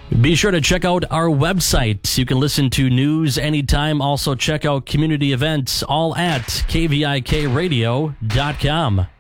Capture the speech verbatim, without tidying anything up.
Be sure to check out our website. You can listen to news anytime. Also check out community events, all at K V I K radio dot com.